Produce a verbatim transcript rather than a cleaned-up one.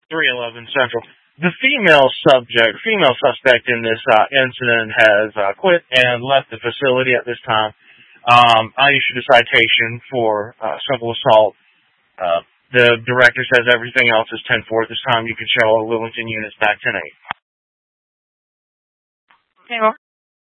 three eleven Central. The female subject, female suspect in this uh, incident has uh, quit and left the facility at this time. Um, I issued a citation for uh, simple assault. Uh, the director says everything else is ten four at this time. You can show all Wilmington units back ten eight. Okay, well,